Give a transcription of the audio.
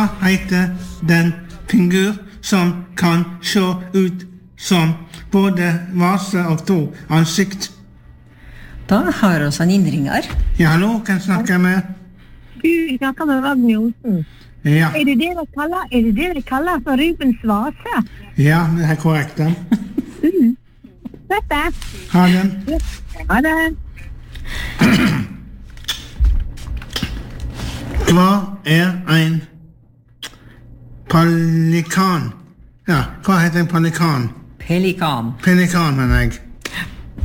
Hva heter den figur som kan se ut som både vase og to ansikt? Da har oss en innringer. Ja, hallo, kan snakke med? Du snakker med Ragnar Olsen. Ja. Er det dere kaller for Rubens vase? Ja, det er korrekt. Ja. Dette. Ha den. Ha det. Hva er en pelikan? Ja, hva heter en pelikan? Pelikan. Pelikan, mener jeg.